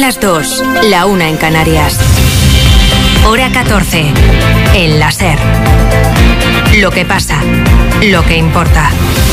las 2, la 1 en Canarias. Hora 14, en la SER. Lo que pasa, lo que importa.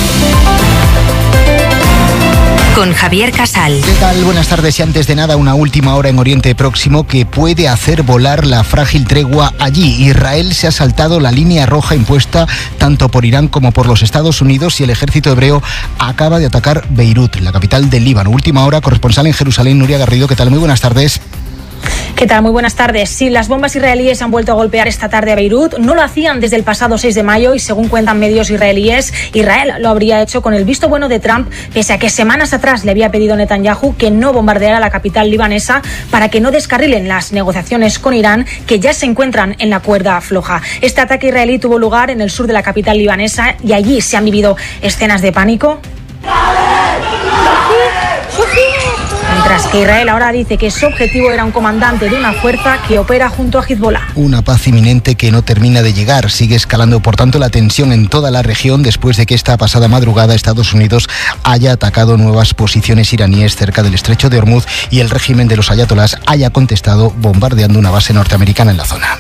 Con Javier Casal. ¿Qué tal? Buenas tardes. Y antes de nada, una última hora en Oriente Próximo que puede hacer volar la frágil tregua allí. Israel se ha saltado la línea roja impuesta tanto por Irán como por los Estados Unidos y el ejército hebreo acaba de atacar Beirut, la capital del Líbano. Última hora, corresponsal en Jerusalén, Nuria Garrido. ¿Qué tal? Muy buenas tardes. ¿Qué tal? Muy buenas tardes. Sí, las bombas israelíes han vuelto a golpear esta tarde a Beirut. No lo hacían desde el pasado 6 de mayo y según cuentan medios israelíes, Israel lo habría hecho con el visto bueno de Trump, pese a que semanas atrás le había pedido Netanyahu que no bombardeara la capital libanesa para que no descarrilen las negociaciones con Irán, que ya se encuentran en la cuerda floja. Este ataque israelí tuvo lugar en el sur de la capital libanesa y allí se han vivido escenas de pánico. Mientras que Israel ahora dice que su objetivo era un comandante de una fuerza que opera junto a Hezbollah. Una paz inminente que no termina de llegar. Sigue escalando, por tanto, la tensión en toda la región después de que esta pasada madrugada Estados Unidos haya atacado nuevas posiciones iraníes cerca del estrecho de Hormuz y el régimen de los ayatolás haya contestado bombardeando una base norteamericana en la zona.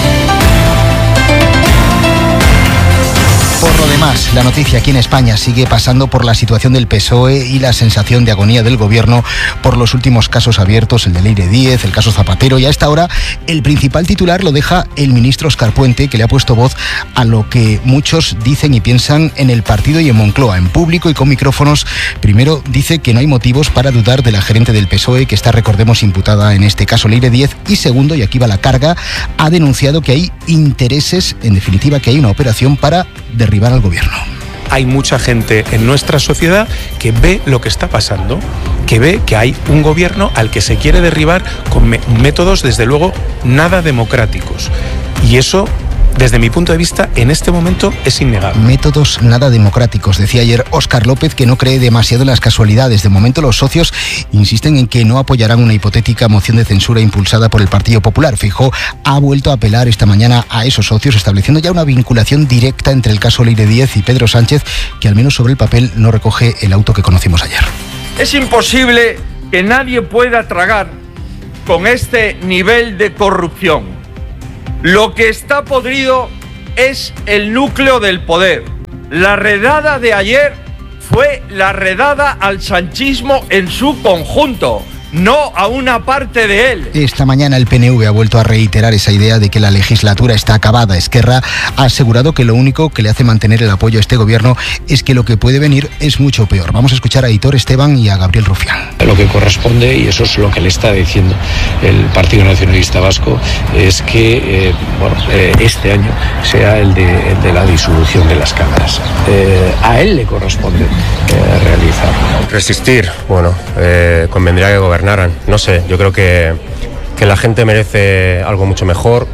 Por lo demás, la noticia aquí en España sigue pasando por la situación del PSOE y la sensación de agonía del gobierno por los últimos casos abiertos, el de Leire Díez, el caso Zapatero, y a esta hora el principal titular lo deja el ministro Óscar Puente, que le ha puesto voz a lo que muchos dicen y piensan en el partido y en Moncloa, en público y con micrófonos. Primero dice que no hay motivos para dudar de la gerente del PSOE, que está, recordemos, imputada en este caso, Leire Díez, y segundo, y aquí va la carga, ha denunciado que hay intereses, en definitiva, que hay una operación para derribar al gobierno. Hay mucha gente en nuestra sociedad que ve lo que está pasando, que ve que hay un gobierno al que se quiere derribar con métodos, desde luego, nada democráticos. Y eso, desde mi punto de vista, en este momento es innegable. Métodos nada democráticos, decía ayer Óscar López, que no cree demasiado en las casualidades. De momento los socios insisten en que no apoyarán una hipotética moción de censura impulsada por el Partido Popular. Feijóo ha vuelto a apelar esta mañana a esos socios, estableciendo ya una vinculación directa entre el caso Leire Díez y Pedro Sánchez, que al menos sobre el papel no recoge el auto que conocimos ayer. Es imposible que nadie pueda tragar con este nivel de corrupción. Lo que está podrido es el núcleo del poder. La redada de ayer fue la redada al sanchismo en su conjunto, no a una parte de él. Esta mañana el PNV ha vuelto a reiterar esa idea de que la legislatura está acabada. Esquerra ha asegurado que lo único que le hace mantener el apoyo a este gobierno es que lo que puede venir es mucho peor. Vamos a escuchar a Aitor Esteban y a Gabriel Rufián. Lo que corresponde, y eso es lo que le está diciendo el Partido Nacionalista Vasco, es que este año sea el de la disolución de las cámaras. A él le corresponde realizarlo. Resistir, convendría que gobernaran. No sé, yo creo que la gente merece algo mucho mejor.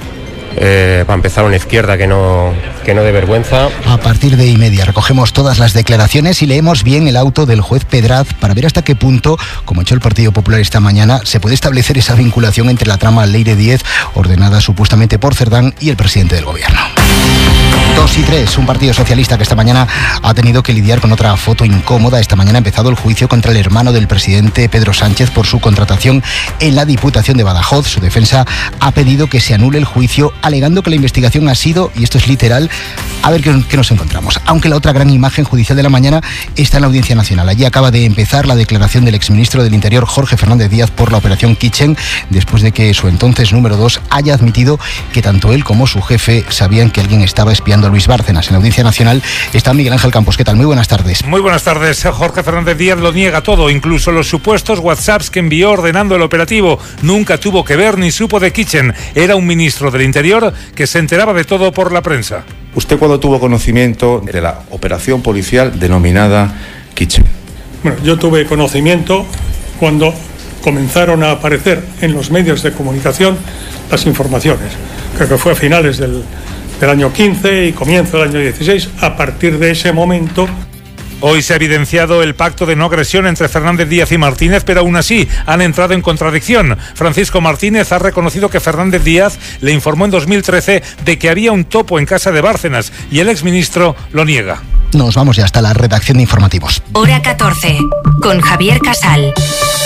Para empezar, una izquierda que no dé vergüenza. A partir de 1:30 recogemos todas las declaraciones y leemos bien el auto del juez Pedraz para ver hasta qué punto, como ha hecho el Partido Popular esta mañana, se puede establecer esa vinculación entre la trama Leire Díez, ordenada supuestamente por Cerdán, y el presidente del gobierno. 2 y 3, un partido socialista que esta mañana ha tenido que lidiar con otra foto incómoda. Esta mañana ha empezado el juicio contra el hermano del presidente, Pedro Sánchez, por su contratación en la Diputación de Badajoz. Su defensa ha pedido que se anule el juicio, alegando que la investigación ha sido, y esto es literal, a ver qué nos encontramos. Aunque la otra gran imagen judicial de la mañana está en la Audiencia Nacional. Allí acaba de empezar la declaración del exministro del Interior, Jorge Fernández Díaz, por la operación Kitchen, después de que su entonces número 2 haya admitido que tanto él como su jefe sabían que alguien estaba espiando a Luis Bárcenas. En la Audiencia Nacional está Miguel Ángel Campos. ¿Qué tal? Muy buenas tardes. Muy buenas tardes. Jorge Fernández Díaz lo niega todo, incluso los supuestos WhatsApps que envió ordenando el operativo. Nunca tuvo que ver ni supo de Kitchen. Era un ministro del Interior que se enteraba de todo por la prensa. ¿Usted cuándo tuvo conocimiento de la operación policial denominada Kitchen? Bueno, yo tuve conocimiento cuando comenzaron a aparecer en los medios de comunicación las informaciones. Creo que fue a finales del año 15 y comienzo del año 16. A partir de ese momento... Hoy se ha evidenciado el pacto de no agresión entre Fernández Díaz y Martínez, pero aún así han entrado en contradicción. Francisco Martínez ha reconocido que Fernández Díaz le informó en 2013 de que había un topo en casa de Bárcenas y el exministro lo niega. Nos vamos ya hasta la redacción de informativos. Hora 14, con Javier Casal.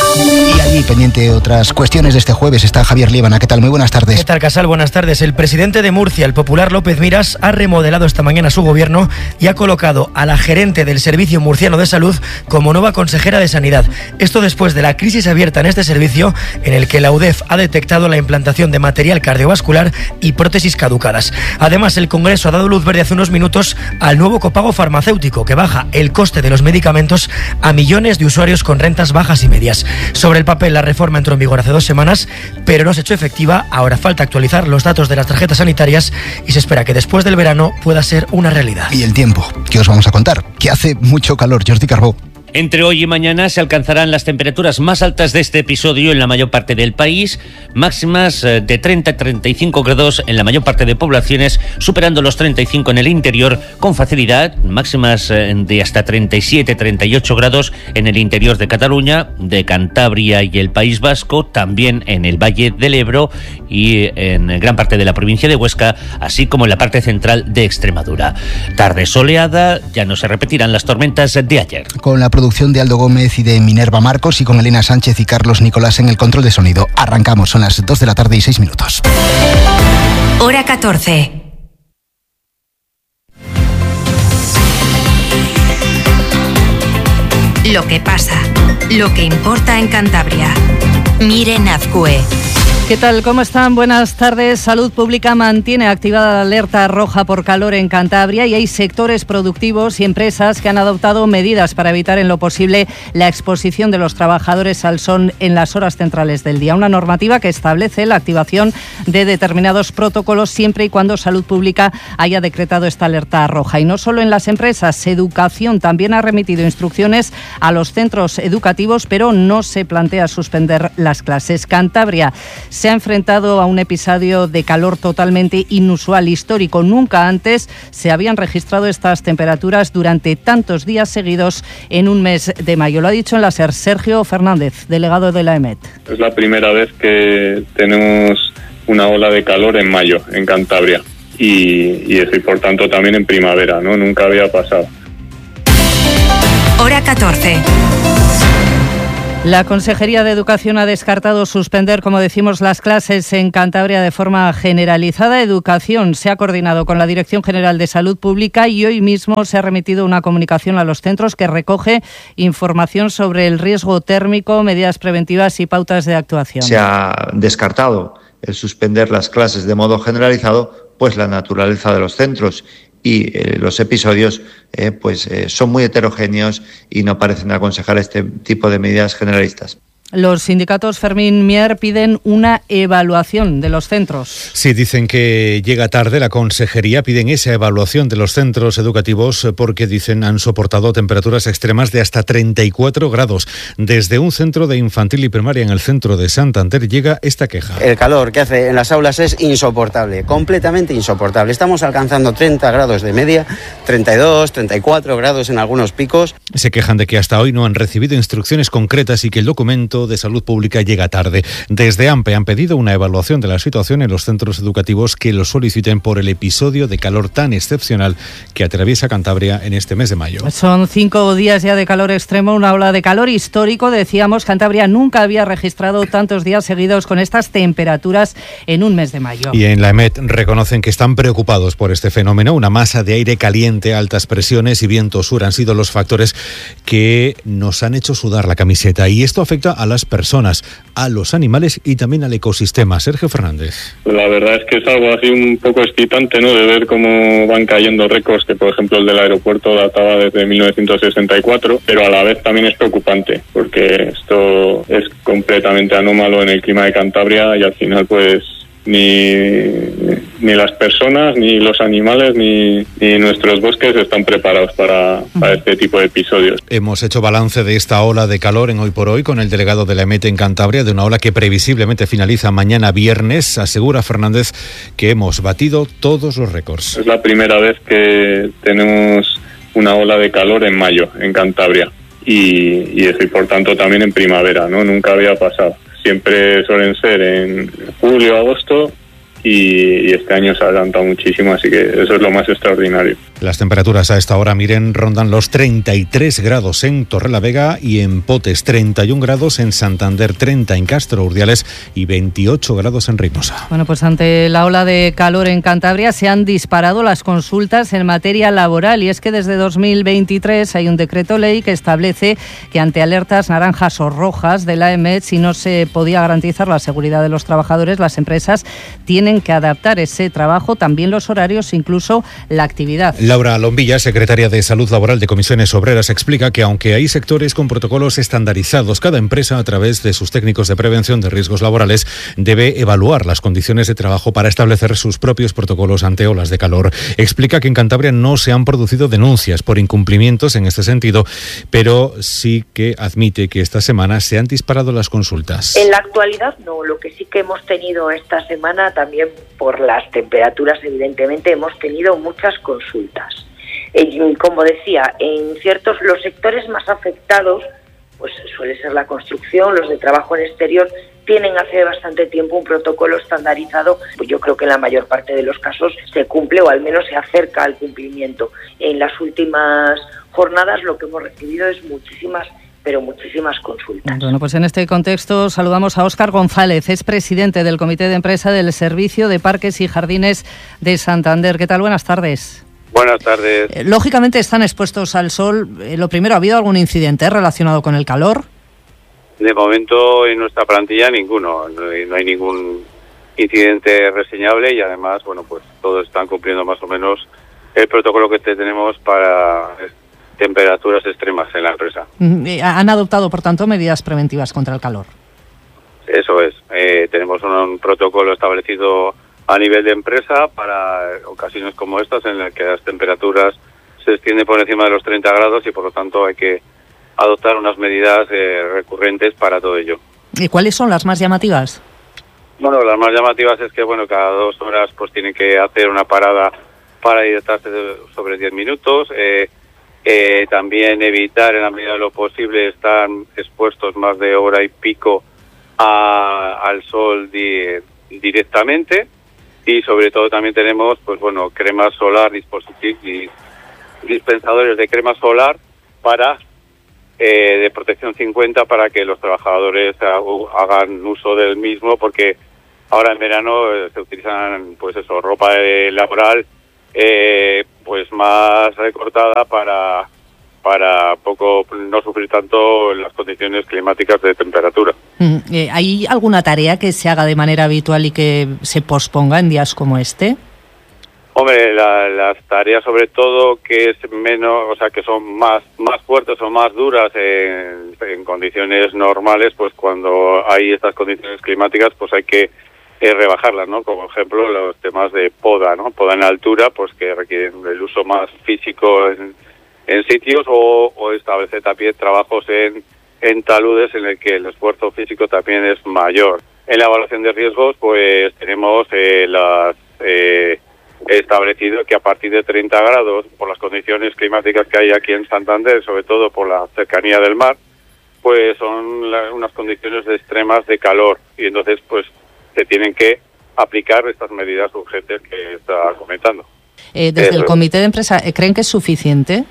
Y allí, pendiente de otras cuestiones de este jueves, está Javier Líbana. ¿Qué tal? Muy buenas tardes. ¿Qué tal, Casal? Buenas tardes. El presidente de Murcia, el popular López Miras, ha remodelado esta mañana su gobierno y ha colocado a la gerente del Servicio Murciano de Salud como nueva consejera de Sanidad. Esto después de la crisis abierta en este servicio, en el que la UDEF ha detectado la implantación de material cardiovascular y prótesis caducadas. Además, el Congreso ha dado luz verde hace unos minutos al nuevo copago farmacéutico, que baja el coste de los medicamentos a millones de usuarios con rentas bajas y medias. Sobre el papel, la reforma entró en vigor hace 2 semanas, pero no se ha hecho efectiva. Ahora falta actualizar los datos de las tarjetas sanitarias y se espera que después del verano pueda ser una realidad. Y el tiempo, ¿qué os vamos a contar? Que hace mucho calor. Jordi Carbó. Entre hoy y mañana se alcanzarán las temperaturas más altas de este episodio en la mayor parte del país, máximas de 30 a 35 grados en la mayor parte de poblaciones, superando los 35 en el interior con facilidad, máximas de hasta 37, 38 grados en el interior de Cataluña, de Cantabria y el País Vasco, también en el Valle del Ebro y en gran parte de la provincia de Huesca, así como en la parte central de Extremadura. Tarde soleada, ya no se repetirán las tormentas de ayer. Con la producción de Aldo Gómez y de Minerva Marcos y con Elena Sánchez y Carlos Nicolás en el control de sonido. Arrancamos, son las 2 de la tarde y 6 minutos. Hora 14. Lo que pasa, lo que importa en Cantabria. Miren Azcue. ¿Qué tal? ¿Cómo están? Buenas tardes. Salud Pública mantiene activada la alerta roja por calor en Cantabria y hay sectores productivos y empresas que han adoptado medidas para evitar en lo posible la exposición de los trabajadores al sol en las horas centrales del día. Una normativa que establece la activación de determinados protocolos siempre y cuando Salud Pública haya decretado esta alerta roja. Y no solo en las empresas, Educación también ha remitido instrucciones a los centros educativos, pero no se plantea suspender las clases. Cantabria se ha enfrentado a un episodio de calor totalmente inusual, histórico. Nunca antes se habían registrado estas temperaturas durante tantos días seguidos en un mes de mayo. Lo ha dicho en la SER Sergio Fernández, delegado de la EMET. Es la primera vez que tenemos una ola de calor en mayo en Cantabria y eso, y por tanto también en primavera, ¿no? Nunca había pasado. Hora 14. La Consejería de Educación ha descartado suspender, como decimos, las clases en Cantabria de forma generalizada. Educación se ha coordinado con la Dirección General de Salud Pública y hoy mismo se ha remitido una comunicación a los centros que recoge información sobre el riesgo térmico, medidas preventivas y pautas de actuación. Se ha descartado el suspender las clases de modo generalizado, pues la naturaleza de los centros y los episodios son muy heterogéneos y no parecen aconsejar este tipo de medidas generalistas. Los sindicatos Fermín Mier piden una evaluación de los centros. Sí, dicen que llega tarde la consejería, piden esa evaluación de los centros educativos porque, dicen, han soportado temperaturas extremas de hasta 34 grados. Desde un centro de infantil y primaria en el centro de Santander llega esta queja. El calor que hace en las aulas es insoportable, completamente insoportable. Estamos alcanzando 30 grados de media, 32, 34 grados en algunos picos. Se quejan de que hasta hoy no han recibido instrucciones concretas y que el documento de Salud Pública llega tarde. Desde AMPE han pedido una evaluación de la situación en los centros educativos que lo soliciten por el episodio de calor tan excepcional que atraviesa Cantabria en este mes de mayo. Son 5 días ya de calor extremo, una ola de calor histórico. Decíamos, Cantabria nunca había registrado tantos días seguidos con estas temperaturas en un mes de mayo. Y en la EMET reconocen que están preocupados por este fenómeno. Una masa de aire caliente, altas presiones y viento sur han sido los factores que nos han hecho sudar la camiseta. Y esto afecta a las personas, a los animales y también al ecosistema. Sergio Fernández. La verdad es que es algo así un poco excitante, ¿no? De ver cómo van cayendo récords, que por ejemplo el del aeropuerto databa desde 1964, pero a la vez también es preocupante, porque esto es completamente anómalo en el clima de Cantabria y al final pues ni las personas, ni los animales, ni nuestros bosques están preparados para este tipo de episodios. Hemos hecho balance de esta ola de calor en Hoy por Hoy con el delegado de la EMET en Cantabria, de una ola que previsiblemente finaliza mañana viernes. Asegura Fernández que hemos batido todos los récords. Es la primera vez que tenemos una ola de calor en mayo en Cantabria y eso, y por tanto también en primavera, ¿no? Nunca había pasado. Siempre suelen ser en julio, agosto, y este año se ha adelantado muchísimo, así que eso es lo más extraordinario. Las temperaturas a esta hora, miren, rondan los 33 grados en Torrelavega y en Potes, 31 grados en Santander, 30 en Castro Urdiales y 28 grados en Reynosa. Bueno, pues ante la ola de calor en Cantabria se han disparado las consultas en materia laboral, y es que desde 2023 hay un decreto ley que establece que ante alertas naranjas o rojas de la EMET, si no se podía garantizar la seguridad de los trabajadores, las empresas tienen que adaptar ese trabajo, también los horarios, incluso la actividad. Laura Lombilla, secretaria de Salud Laboral de Comisiones Obreras, explica que aunque hay sectores con protocolos estandarizados, cada empresa, a través de sus técnicos de prevención de riesgos laborales, debe evaluar las condiciones de trabajo para establecer sus propios protocolos ante olas de calor. Explica que en Cantabria no se han producido denuncias por incumplimientos en este sentido, pero sí que admite que esta semana se han disparado las consultas. En la actualidad no, lo que sí que hemos tenido esta semana, también por las temperaturas evidentemente, hemos tenido muchas consultas. Como decía, en los sectores más afectados, pues suele ser la construcción, los de trabajo en exterior, tienen hace bastante tiempo un protocolo estandarizado. Pues yo creo que en la mayor parte de los casos se cumple, o al menos se acerca al cumplimiento. En las últimas jornadas lo que hemos recibido es muchísimas consultas. Bueno, pues en este contexto saludamos a Óscar González, es presidente del Comité de Empresa del Servicio de Parques y Jardines de Santander. ¿Qué tal? Buenas tardes. Buenas tardes. Lógicamente están expuestos al sol. Lo primero, ¿ha habido algún incidente relacionado con el calor? De momento en nuestra plantilla ninguno. No hay ningún incidente reseñable y además, bueno, pues todos están cumpliendo más o menos el protocolo que tenemos para temperaturas extremas en la empresa. ¿Han adoptado, por tanto, medidas preventivas contra el calor? Eso es. Tenemos un protocolo establecido a nivel de empresa para ocasiones como estas en las que las temperaturas se extienden por encima de los 30 grados y por lo tanto hay que adoptar unas medidas recurrentes para todo ello. ¿Y cuáles son las más llamativas? Bueno, las más llamativas es que cada 2 horas pues tienen que hacer una parada para hidratarse sobre 10 minutos. También evitar en la medida de lo posible estar expuestos más de hora y pico al sol directamente. Y sobre todo también tenemos, pues bueno, crema solar, dispensadores de crema solar de protección 50 para que los trabajadores hagan uso del mismo, porque ahora en verano se utilizan, pues eso, ropa laboral pues más recortada para no sufrir tanto las condiciones climáticas de temperatura. ¿Hay alguna tarea que se haga de manera habitual y que se posponga en días como este? Hombre, las tareas sobre todo que es menos, o sea, que son más fuertes o más duras en condiciones normales, pues cuando hay estas condiciones climáticas, pues hay que rebajarlas, ¿no? Como ejemplo los temas de poda, ¿no? Poda en altura, pues que requieren el uso más físico en sitios o establecer también trabajos en taludes en el que el esfuerzo físico también es mayor. En la evaluación de riesgos, pues tenemos establecido que a partir de 30 grados, por las condiciones climáticas que hay aquí en Santander, sobre todo por la cercanía del mar, pues son unas condiciones extremas de calor y entonces pues se tienen que aplicar estas medidas urgentes que está comentando. Desde el comité de empresa, ¿creen que es suficiente?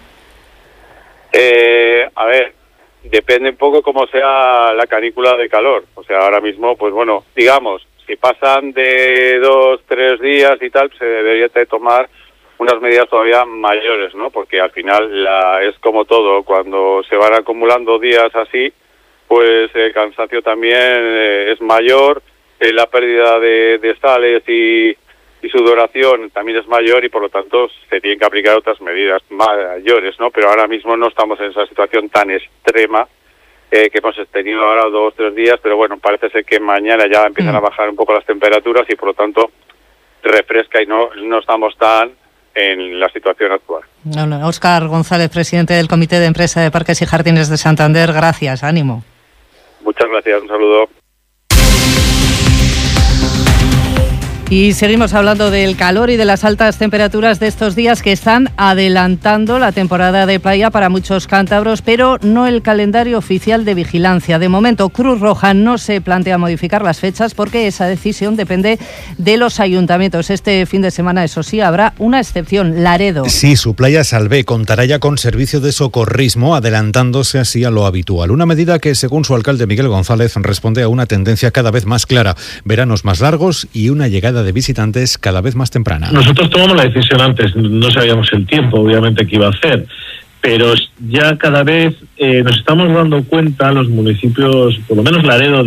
A ver, depende un poco cómo sea la canícula de calor. O sea, ahora mismo, pues bueno, digamos, si pasan de 2-3 días y tal, se debería de tomar unas medidas todavía mayores, ¿no? Porque al final es como todo, cuando se van acumulando días así, pues el cansancio también es mayor, la pérdida de sales y sudoración también es mayor y por lo tanto se tienen que aplicar otras medidas mayores, ¿no? Pero ahora mismo no estamos en esa situación tan extrema que hemos tenido ahora 2-3 días, pero bueno, parece ser que mañana ya empiezan a bajar un poco las temperaturas y por lo tanto refresca y no estamos tan en la situación actual. Óscar González, presidente del Comité de Empresa de Parques y Jardines de Santander, gracias, ánimo. Muchas gracias, un saludo. Y seguimos hablando del calor y de las altas temperaturas de estos días que están adelantando la temporada de playa para muchos cántabros, pero no el calendario oficial de vigilancia. De momento, Cruz Roja no se plantea modificar las fechas porque esa decisión depende de los ayuntamientos. Este fin de semana, eso sí, habrá una excepción, Laredo. Sí, su playa Salvé contará ya con servicio de socorrismo, adelantándose así a lo habitual. Una medida que, según su alcalde Miguel González, responde a una tendencia cada vez más clara. Veranos más largos y una llegada de visitantes cada vez más temprana. Nosotros tomamos la decisión antes, no sabíamos el tiempo obviamente que iba a hacer, pero ya cada vez nos estamos dando cuenta los municipios, por lo menos Laredo,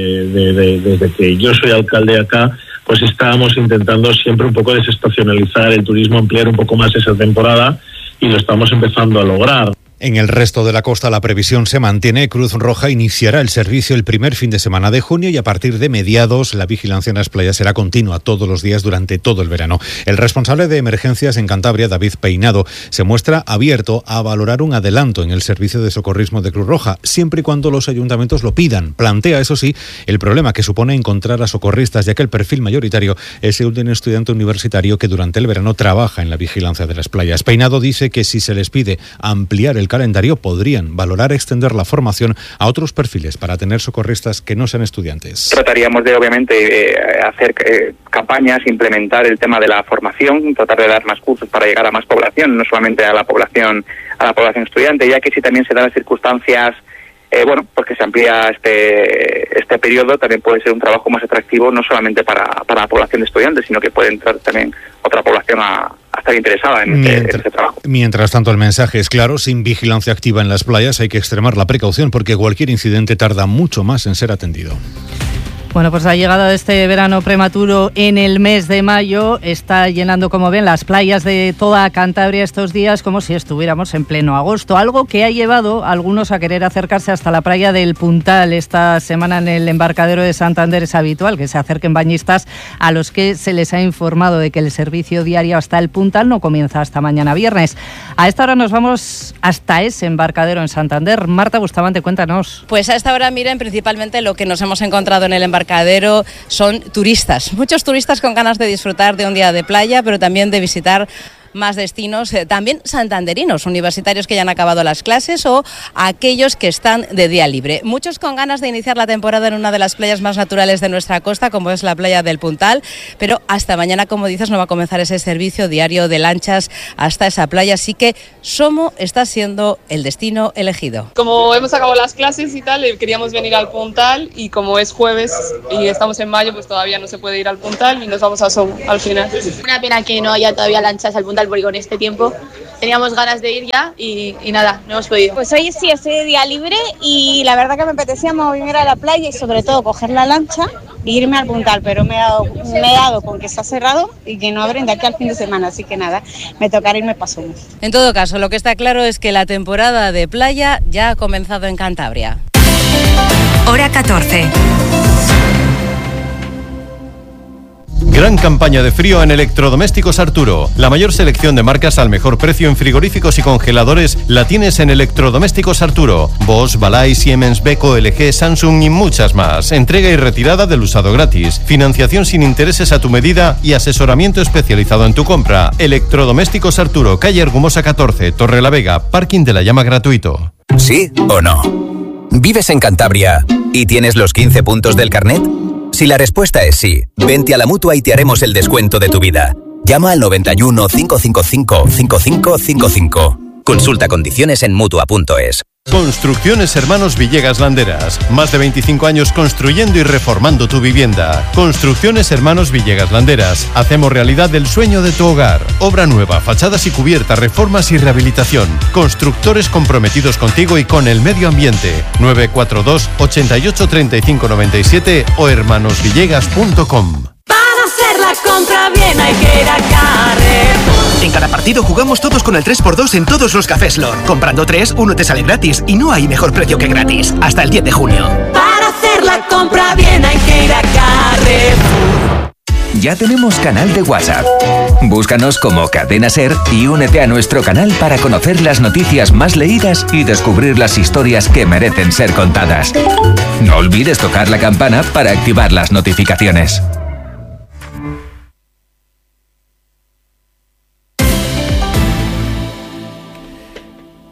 desde que yo soy alcalde acá, pues estábamos intentando siempre un poco desestacionalizar el turismo, ampliar un poco más esa temporada y lo estamos empezando a lograr. En el resto de la costa la previsión se mantiene. Cruz Roja iniciará el servicio el primer fin de semana de junio y a partir de mediados la vigilancia en las playas será continua todos los días durante todo el verano. El responsable de emergencias en Cantabria, David Peinado, se muestra abierto a valorar un adelanto en el servicio de socorrismo de Cruz Roja, siempre y cuando los ayuntamientos lo pidan. Plantea, eso sí, el problema que supone encontrar a socorristas, ya que el perfil mayoritario es el de un estudiante universitario que durante el verano trabaja en la vigilancia de las playas. Peinado dice que si se les pide ampliar el calendario podrían valorar extender la formación a otros perfiles para tener socorristas que no sean estudiantes. Trataríamos de, obviamente, hacer campañas, implementar el tema de la formación, tratar de dar más cursos para llegar a más población, no solamente a la población estudiante, ya que si también se dan las circunstancias, porque se amplía este periodo, también puede ser un trabajo más atractivo, no solamente para la población de estudiantes, sino que puede entrar también otra población a estar interesada en este trabajo. Mientras tanto, el mensaje es claro: sin vigilancia activa en las playas hay que extremar la precaución porque cualquier incidente tarda mucho más en ser atendido. Bueno, pues la llegada de este verano prematuro en el mes de mayo está llenando, como ven, las playas de toda Cantabria estos días como si estuviéramos en pleno agosto, algo que ha llevado a algunos a querer acercarse hasta la playa del Puntal. Esta semana en el embarcadero de Santander es habitual que se acerquen bañistas a los que se les ha informado de que el servicio diario hasta el Puntal no comienza hasta mañana viernes. A esta hora nos vamos hasta ese embarcadero en Santander. Marta Bustamante, cuéntanos. Pues a esta hora, miren, principalmente lo que nos hemos encontrado en el embarcadero son turistas, muchos turistas con ganas de disfrutar de un día de playa, pero también de visitar más destinos, también santanderinos, universitarios que ya han acabado las clases o aquellos que están de día libre. Muchos con ganas de iniciar la temporada en una de las playas más naturales de nuestra costa, como es la playa del Puntal, pero hasta mañana, como dices, no va a comenzar ese servicio diario de lanchas hasta esa playa, así que Somo está siendo el destino elegido. Como hemos acabado las clases y tal, queríamos venir al Puntal y como es jueves y estamos en mayo, pues todavía no se puede ir al Puntal y nos vamos a Somo al final. Una pena que no haya todavía lanchas al Puntal, porque con este tiempo teníamos ganas de ir ya y nada, no hemos podido. Pues hoy sí estoy de día libre y la verdad que me apetecía moverme a la playa y sobre todo coger la lancha e irme al Puntal, pero me he dado con que está cerrado y que no abren de aquí al fin de semana, así que nada, me tocará irme para Somo. En todo caso, lo que está claro es que la temporada de playa ya ha comenzado en Cantabria. Hora 14. Gran campaña de frío en Electrodomésticos Arturo. La mayor selección de marcas al mejor precio en frigoríficos y congeladores la tienes en Electrodomésticos Arturo. Bosch, Balay, Siemens, Beko, LG, Samsung y muchas más. Entrega y retirada del usado gratis. Financiación sin intereses a tu medida y asesoramiento especializado en tu compra. Electrodomésticos Arturo, calle Argumosa 14, Torrelavega, parking de la Llama gratuito. ¿Sí o no? ¿Vives en Cantabria y tienes los 15 puntos del carnet? Si la respuesta es sí, vente a la Mutua y te haremos el descuento de tu vida. Llama al 91 555 5555. Consulta condiciones en Mutua.es. Construcciones Hermanos Villegas Landeras. Más de 25 años construyendo y reformando tu vivienda. Construcciones Hermanos Villegas Landeras. Hacemos realidad el sueño de tu hogar. Obra nueva, fachadas y cubiertas, reformas y rehabilitación. Constructores comprometidos contigo y con el medio ambiente. 942 88 35 97 o hermanosvillegas.com. Para hacer la compra bien hay que ir a Carrefour. En cada partido jugamos todos con el 3x2 en todos los cafés Lord. Comprando 3, uno te sale gratis y no hay mejor precio que gratis. Hasta el 10 de junio. Para hacer la compra bien hay que ir a Carrefour. Ya tenemos canal de WhatsApp. Búscanos como Cadena Ser y únete a nuestro canal para conocer las noticias más leídas y descubrir las historias que merecen ser contadas. No olvides tocar la campana para activar las notificaciones.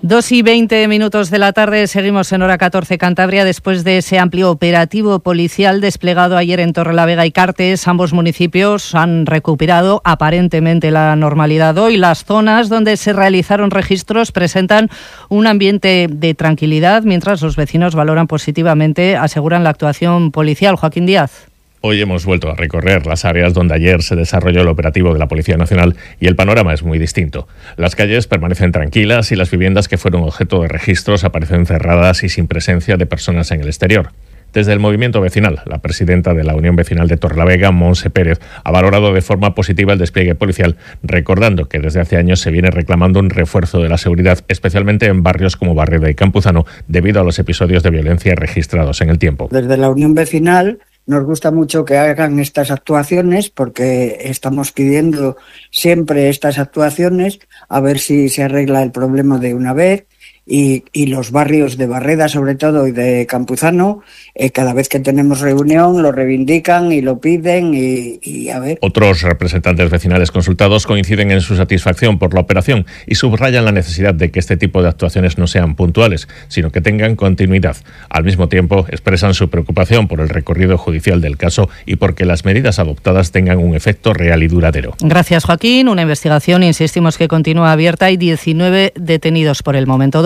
2:20 de la tarde, seguimos en hora 14 Cantabria después de ese amplio operativo policial desplegado ayer en Torrelavega y Cartes. Ambos municipios han recuperado aparentemente la normalidad hoy. Las zonas donde se realizaron registros presentan un ambiente de tranquilidad, mientras los vecinos valoran positivamente, aseguran, la actuación policial. Joaquín Díaz. Hoy hemos vuelto a recorrer las áreas donde ayer se desarrolló el operativo de la Policía Nacional y el panorama es muy distinto. Las calles permanecen tranquilas y las viviendas que fueron objeto de registros aparecen cerradas y sin presencia de personas en el exterior. Desde el movimiento vecinal, la presidenta de la Unión Vecinal de Torrelavega, Montse Pérez, ha valorado de forma positiva el despliegue policial, recordando que desde hace años se viene reclamando un refuerzo de la seguridad, especialmente en barrios como Barreda y Campuzano, debido a los episodios de violencia registrados en el tiempo. Desde la Unión Vecinal nos gusta mucho que hagan estas actuaciones porque estamos pidiendo siempre estas actuaciones a ver si se arregla el problema de una vez. Y los barrios de Barreda, sobre todo, y de Campuzano, cada vez que tenemos reunión lo reivindican y lo piden y a ver. Otros representantes vecinales consultados coinciden en su satisfacción por la operación y subrayan la necesidad de que este tipo de actuaciones no sean puntuales, sino que tengan continuidad. Al mismo tiempo, expresan su preocupación por el recorrido judicial del caso y porque las medidas adoptadas tengan un efecto real y duradero. Gracias, Joaquín. Una investigación, insistimos, que continúa abierta y 19 detenidos por el momento.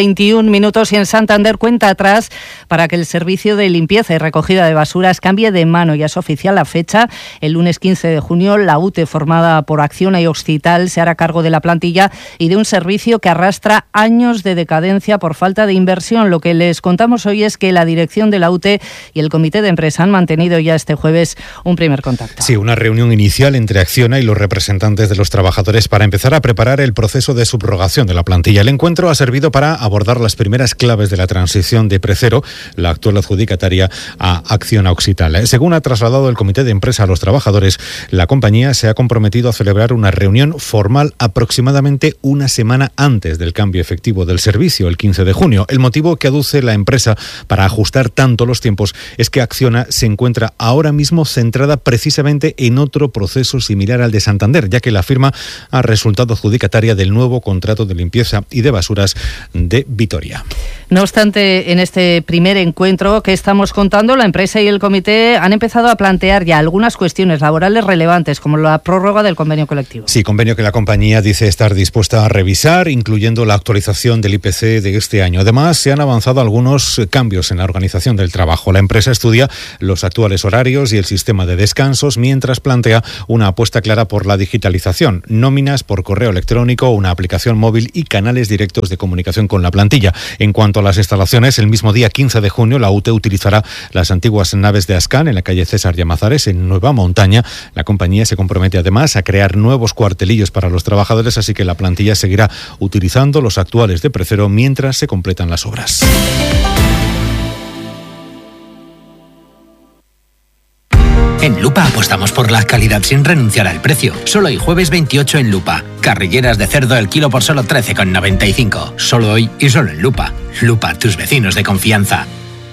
2:21 y en Santander cuenta atrás para que el servicio de limpieza y recogida de basuras cambie de mano. Ya es oficial la fecha. El lunes 15 de junio la UTE, formada por Acciona y Oxital, se hará cargo de la plantilla y de un servicio que arrastra años de decadencia por falta de inversión. Lo que les contamos hoy es que la dirección de la UTE y el comité de empresa han mantenido ya este jueves un primer contacto. Sí, una reunión inicial entre Acciona y los representantes de los trabajadores para empezar a preparar el proceso de subrogación de la plantilla. El encuentro ha servido para abordar las primeras claves de la transición de Precero, la actual adjudicataria, a Acciona Oxital. Según ha trasladado el comité de empresa a los trabajadores, la compañía se ha comprometido a celebrar una reunión formal aproximadamente una semana antes del cambio efectivo del servicio, el 15 de junio. El motivo que aduce la empresa para ajustar tanto los tiempos es que Acciona se encuentra ahora mismo centrada precisamente en otro proceso similar al de Santander, ya que la firma ha resultado adjudicataria del nuevo contrato de limpieza y de basuras de Vitoria. No obstante, en este primer encuentro que estamos contando, la empresa y el comité han empezado a plantear ya algunas cuestiones laborales relevantes, como la prórroga del convenio colectivo. Sí, convenio que la compañía dice estar dispuesta a revisar, incluyendo la actualización del IPC de este año. Además, se han avanzado algunos cambios en la organización del trabajo. La empresa estudia los actuales horarios y el sistema de descansos, mientras plantea una apuesta clara por la digitalización, nóminas por correo electrónico, una aplicación móvil y canales directos de comunicación con la plantilla. En cuanto a las instalaciones, el mismo día 15 de junio la UTE utilizará las antiguas naves de Ascan en la calle César Llamazares, en Nueva Montaña. La compañía se compromete además a crear nuevos cuartelillos para los trabajadores, así que la plantilla seguirá utilizando los actuales de Precero mientras se completan las obras. En Lupa apostamos por la calidad sin renunciar al precio. Solo hoy jueves 28 en Lupa. Carrilleras de cerdo el kilo por solo 13,95. Solo hoy y solo en Lupa. Lupa, tus vecinos de confianza.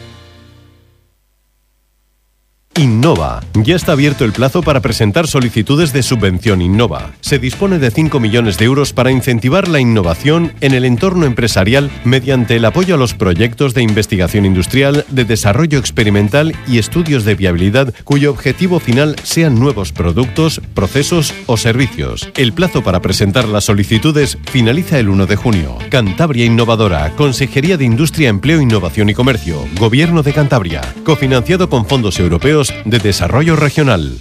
Innova. Ya está abierto el plazo para presentar solicitudes de subvención Innova. Se dispone de 5 millones de euros para incentivar la innovación en el entorno empresarial mediante el apoyo a los proyectos de investigación industrial, de desarrollo experimental y estudios de viabilidad cuyo objetivo final sean nuevos productos, procesos o servicios. El plazo para presentar las solicitudes finaliza el 1 de junio. Cantabria Innovadora, Consejería de Industria, Empleo, Innovación y Comercio, Gobierno de Cantabria, cofinanciado con fondos europeos de Desarrollo Regional.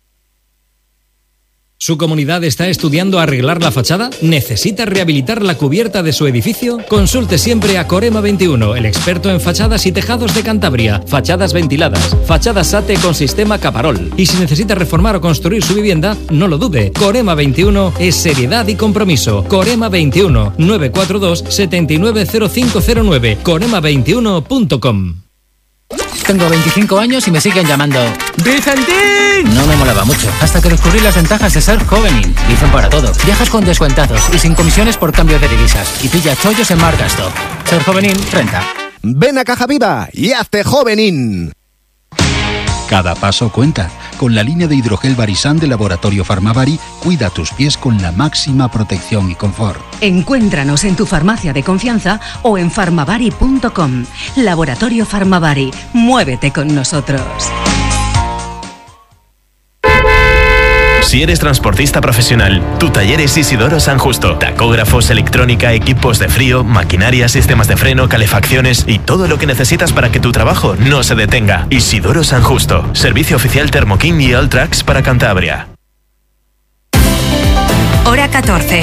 ¿Su comunidad está estudiando arreglar la fachada? ¿Necesita rehabilitar la cubierta de su edificio? Consulte siempre a Corema 21, el experto en fachadas y tejados de Cantabria. Fachadas ventiladas, fachadas SATE con sistema Caparol. Y si necesita reformar o construir su vivienda, no lo dude. Corema 21 es seriedad y compromiso. Corema 21, 942 790509. Corema21.com. Tengo 25 años y me siguen llamando ¡Vicentín! No me molaba mucho, hasta que descubrí las ventajas de ser Jovenin. Dicen para todo. Viajas con descuentazos y sin comisiones por cambio de divisas. Y pilla chollos en Mar Gasto. Ser Jovenin, renta. Ven a Caja Viva y hazte Jovenin. Cada paso cuenta. Con la línea de hidrogel Barisan de Laboratorio Farmavari, cuida tus pies con la máxima protección y confort. Encuéntranos en tu farmacia de confianza o en farmavari.com. Laboratorio Farmavari. Muévete con nosotros. Si eres transportista profesional, tu taller es Isidoro San Justo. Tacógrafos, electrónica, equipos de frío, maquinaria, sistemas de freno, calefacciones y todo lo que necesitas para que tu trabajo no se detenga. Isidoro San Justo. Servicio oficial Thermo King y Alltrax para Cantabria. Hora 14.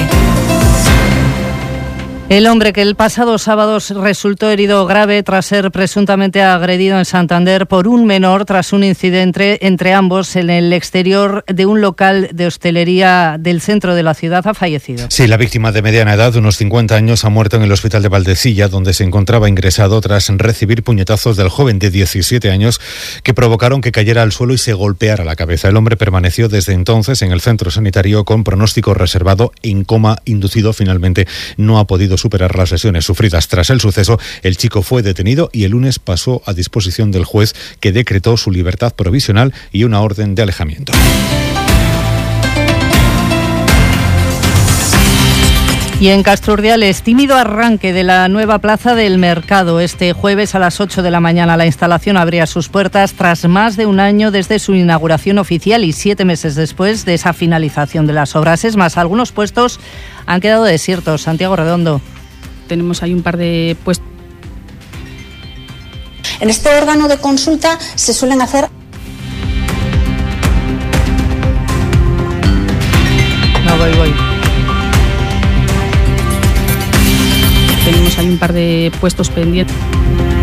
El hombre que el pasado sábado resultó herido grave tras ser presuntamente agredido en Santander por un menor tras un incidente entre ambos en el exterior de un local de hostelería del centro de la ciudad ha fallecido. Sí, la víctima de mediana edad, de unos 50 años, ha muerto en el hospital de Valdecilla, donde se encontraba ingresado tras recibir puñetazos del joven de 17 años que provocaron que cayera al suelo y se golpeara la cabeza. El hombre permaneció desde entonces en el centro sanitario con pronóstico reservado, en coma inducido. Finalmente no ha podido superar las lesiones sufridas. Tras el suceso, el chico fue detenido y el lunes pasó a disposición del juez, que decretó su libertad provisional y una orden de alejamiento. Y en Castrurdiales, tímido arranque de la nueva plaza del Mercado. Este jueves a las 8 de la mañana la instalación abría sus puertas tras más de un año desde su inauguración oficial y 7 meses después de esa finalización de las obras. Es más, algunos puestos han quedado desiertos. Santiago Redondo. Tenemos ahí un par de puestos. En este órgano de consulta se suelen hacer... No, voy. Tenemos ahí un par de puestos pendientes.